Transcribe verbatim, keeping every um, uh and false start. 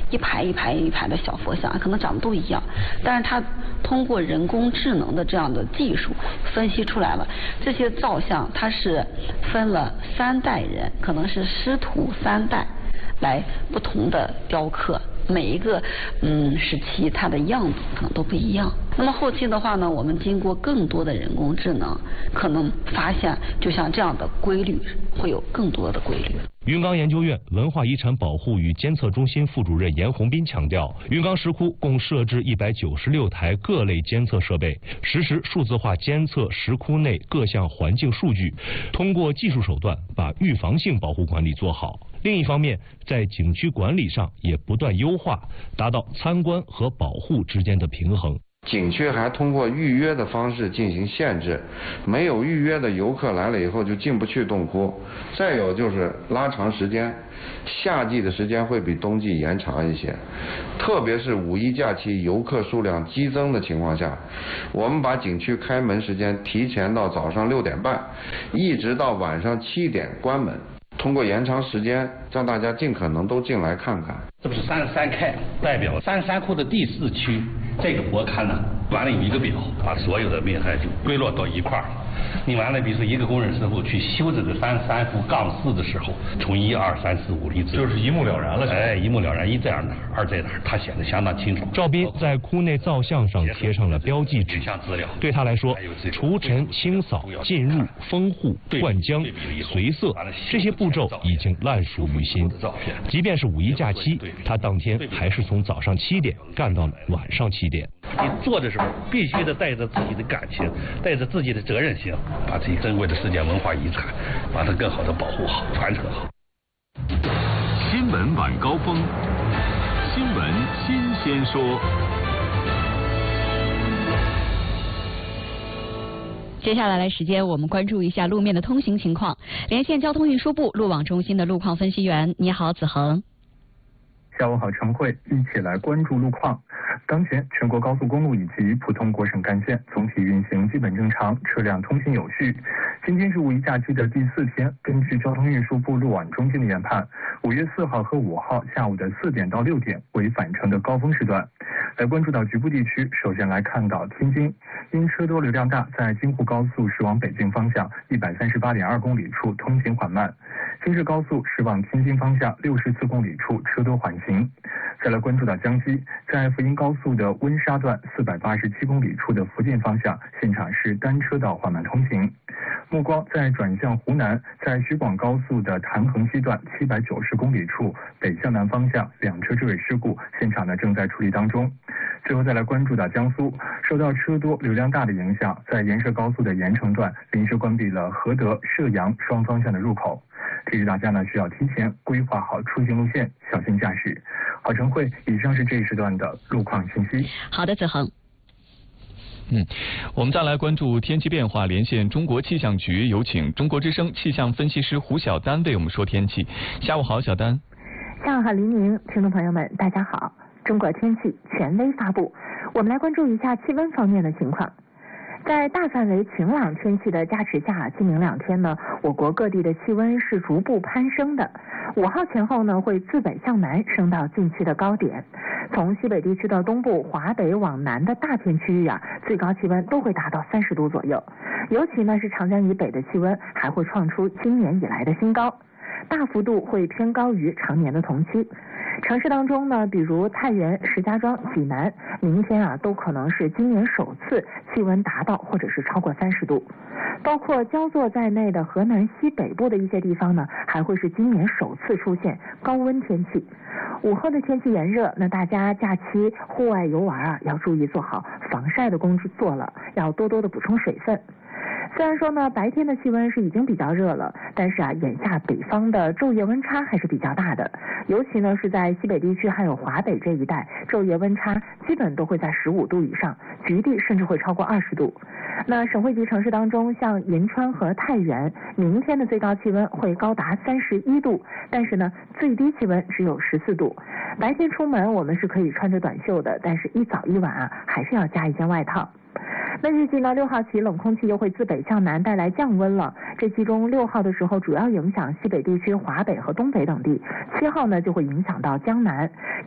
一排一排一排的小佛像，可能长得都一样，但是它通过人工智能的这样的技术分析出来了，这些造像它是分了三代人，可能是师徒三代来不同的雕刻。每一个嗯时期它的样子可能都不一样。那么后期的话呢，我们经过更多的人工智能，可能发现就像这样的规律会有更多的规律。 云冈研究院文化遗产保护与监测中心副主任严宏斌强调，云冈石窟共设置一百九十六台各类监测设备，实时数字化监测石窟内各项环境数据，通过技术手段把预防性保护管理做好。另一方面，在景区管理上也不断优化，达到参观和保护之间的平衡。 景区还通过预约的方式进行限制，没有预约的游客来了以后就进不去洞窟。再有就是拉长时间，夏季的时间会比冬季延长一些，特别是五一假期游客数量激增的情况下，我们把景区开门时间提前到早上六点半，一直到晚上七点关门。通过延长时间，让大家尽可能都进来看看。 这不是三十三 K 代表三十三窟的第四区，这个博刊呢，完了有一个表，把所有的命害就归落到一块儿。你完了，比如说一个工人师傅去修这个三十三窟杠四的时候，从一二三四五一直就是一目了然了。 哎，一目了然，一在哪儿，二在哪儿，它显得相当清楚。 赵斌在窟内造像上贴上了标记纸，对他来说，除尘、清扫、进入、封户、灌浆、随色这些步骤已经烂熟于心。即便是五一假期，他当天还是从早上七点干到了晚上七点。 你做的时候必须得带着自己的感情，带着自己的责任心，把这些珍贵的世界文化遗产，把它更好的保护好、传承好。 新闻晚高峰，新闻新鲜说。 接下来的时间，我们关注一下路面的通行情况。连线交通运输部路网中心的路况分析员，你好，子恒。 下午好，陈慧，一起来关注路况。当前全国高速公路以及普通国省干线总体运行基本正常，车辆通行有序。今天是五一假期的第四天，根据交通运输部路网中心的研判，五月四号和五号下午的四点到六点为返程的高峰时段。来关注到局部地区，首先来看到天津，因车多流量大，在京沪高速驶往北京方向一百三十八点二公里处通行缓慢，京士高速驶往天津方向六十四公里处车多缓行。再来关注到江西，在福音高速的温沙段四百八十七公里处的福建方向，现场是单车道缓慢通行。目光在转向湖南，在徐广高速的谭衡西段七百九十公里处北向南方向两车追尾事故，现场呢正在处理当中。最后再来关注到江苏，受到车多流量大的影响，在延寿高速的盐城段临时关闭了合德、射阳双方向的入口，提示大家呢需要提前规划好出行路线，小心驾驶。好，陈慧，以上是这一时段的路况信息。 好的，子恒。 嗯，我们再来关注天气变化，连线中国气象局，有请中国之声气象分析师胡晓丹为我们说天气。下午好，小丹。 下午好，黎明，听众朋友们，大家好。中国天气权威发布，我们来关注一下气温方面的情况。在大范围晴朗天气的加持下，今明两天呢，我国各地的气温是逐步攀升的。五号前后呢，会自北向南升到近期的高点。从西北地区的东部、华北往南的大片区域啊，最高气温都会达到三十度左右。尤其呢是长江以北的气温还会创出今年以来的新高，大幅度会偏高于常年的同期。城市当中呢，比如太原、石家庄、济南，明天啊都可能是今年首次气温达到或者是超过三十度。包括焦作在内的河南西北部的一些地方呢，还会是今年首次出现高温天气。午后的天气炎热，那大家假期户外游玩啊，要注意做好防晒的工作了，要多多的补充水分。虽然说呢，白天的气温是已经比较热了，但是啊，眼下北方的昼夜温差还是比较大的，尤其呢是在西北地区还有华北这一带，昼夜温差基本都会在十五度以上，局地甚至会超过二十度。那省会级城市当中，像银川和太原，明天的最高气温会高达三十一度，但是呢，最低气温只有十四度。白天出门我们是可以穿着短袖的，但是一早一晚啊，还是要加一件外套。那预计呢，六号起冷空气又会自北向南带来降温了。这其中六号的时候主要影响西北地区、华北和东北等地，七号呢就会影响到江南。